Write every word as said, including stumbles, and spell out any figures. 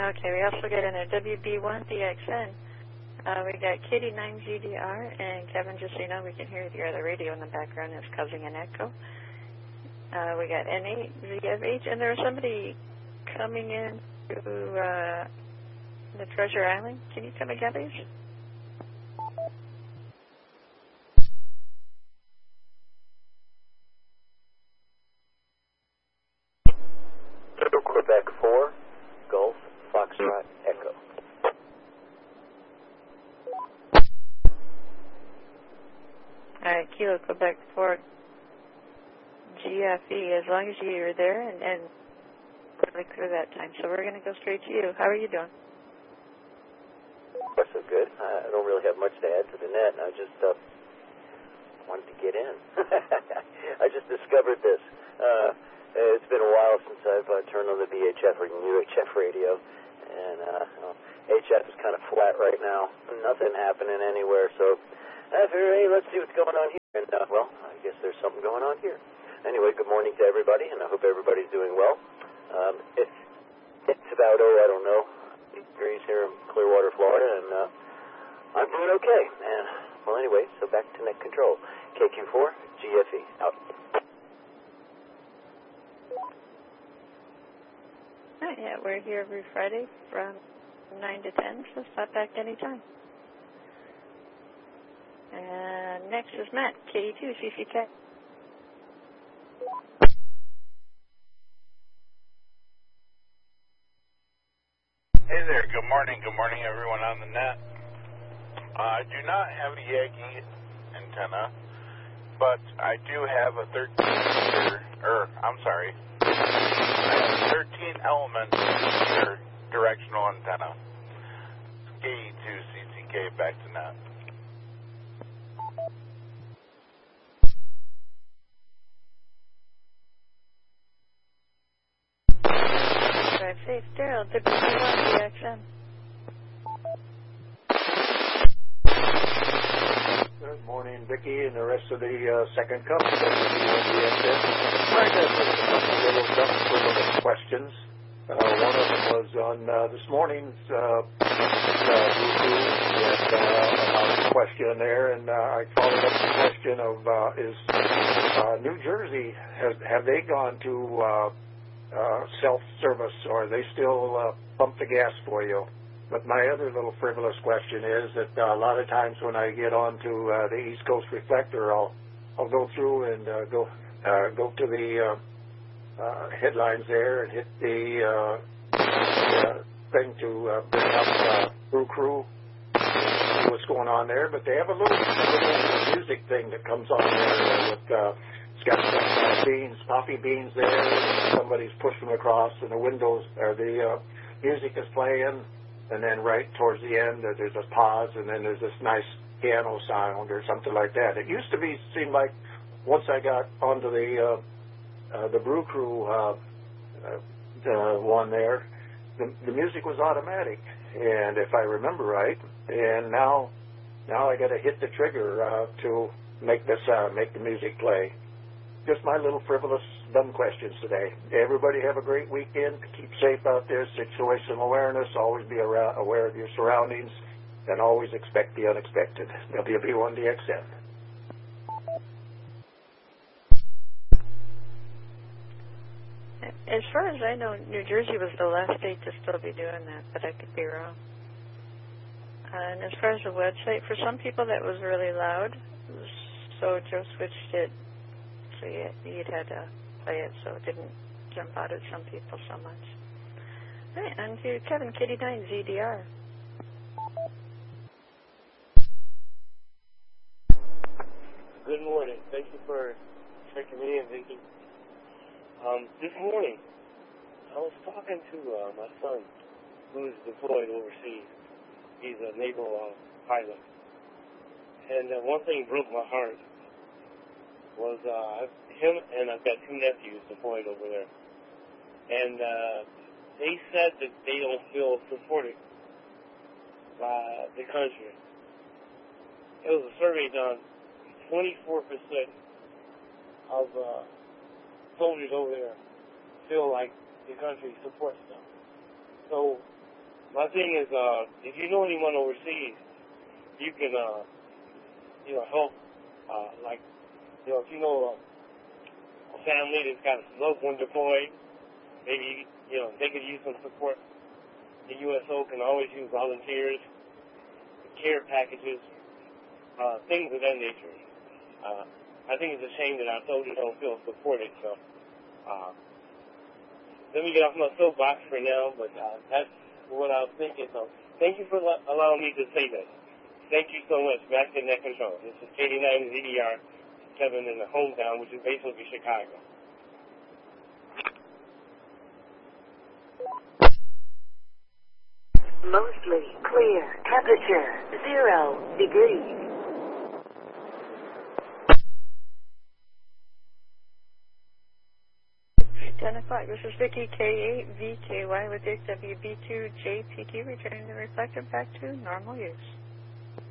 Okay, we also get in a W B one D X N. Uh, we got Katie nine G D R, and Kevin, just so you know, we can hear your other radio in the background. It's causing an echo. Uh, we got N eight Z F H, and there's somebody coming in to uh, the Treasure Island. Can you come again, please? Quebec four, Gulf, Foxtrot, Echo. All right, Kilo Quebec four, G F E, as long as you're there and, and really clear that time. So we're going to go straight to you. How are you doing? That's so good. I don't really have much to add to the net. I just uh, wanted to get in. I just discovered this. Uh, it's been a while since I've uh, turned on the V H F or U H F radio, and uh, well, H F is kind of flat right now. Nothing happening anywhere, so I figured, hey, let's see what's going on here. And, uh, well, I guess there's something going on here. Anyway, good morning to everybody, and I hope everybody's doing well. Um, it's, it's about, oh, I don't know, eight degrees here in Clearwater, Florida, and uh, I'm doing okay. And, well, anyway, so back to net control. K Q four, G F E, out. Not yet. We're here every Friday from nine to ten, so stop back anytime. And next is Matt, K E two C C K. Hey there, good morning, good morning everyone on the net. Uh, I do not have a Yagi antenna, but I do have a thirteen meter, or I'm sorry, I have a thirteen element meter directional antenna. K E two C C K, back to net. Drive safe, Daryl, W B one D X N. Good morning, Vicki, and the rest of the uh, second cup. W B one D X N. I got a little dump for little questions. Uh, one of them was on uh, this morning's uh, uh, YouTube and, uh, about the question there, and uh, I followed up the question of uh, is uh, New Jersey, has, have they gone to uh, uh, self-service, or are they still uh, pump the gas for you? But my other little frivolous question is that uh, a lot of times when I get on to uh, the East Coast Reflector, I'll I'll go through and uh, go uh, go to the uh, uh, headlines there and hit the uh, uh, thing to uh, bring up uh, Brew Crew, see what's going on there. But they have a little, little music thing that comes on there with. Uh, It's got some uh, beans, poppy beans there, and somebody's pushing across, and the windows, or the uh, music is playing, and then right towards the end, uh, there's a pause, and then there's this nice piano sound or something like that. It used to be, seemed like, once I got onto the uh, uh, the Brew Crew uh, uh, one there, the, the music was automatic, and if I remember right, and now now I got to hit the trigger uh, to make this uh, make the music play. Just my little frivolous, dumb questions today. Everybody have a great weekend. Keep safe out there. Situational awareness. Always be around, aware of your surroundings, and always expect the unexpected. W B one D X N. As far as I know, New Jersey was the last state to still be doing that, but I could be wrong. Uh, and as far as the website, for some people that was really loud, so Joe switched it. So you'd had to play it so it didn't jump out at some people so much. All right, on to Kevin, Kitty nine Z D R. Good morning. Thank you for checking me in, Vicki. Um, this morning, I was talking to uh, my son, who's deployed overseas. He's a naval uh, pilot. And uh, one thing broke my heart. was uh, him, and I've got two nephews deployed over there. And uh, they said that they don't feel supported by the country. It was a survey done. twenty-four percent of uh, soldiers over there feel like the country supports them. So my thing is, uh, if you know anyone overseas, you can, uh, you know, help, uh, like, you know, if you know a family that's got a loved one deployed, maybe, you know, they could use some support. The U S O can always use volunteers, care packages, uh, things of that nature. Uh, I think it's a shame that our soldiers don't feel supported, so, uh, let me get off my soapbox for now, but, uh, that's what I was thinking, so thank you for lo- allowing me to say this. Thank you so much. Back to Net Control. This is K D nine Z D R, Kevin in the hometown, which is basically Chicago. Mostly clear. Temperature zero degrees. ten o'clock. This is Vicky K eight V K Y with W B two J P Q returning the reflector back to normal use.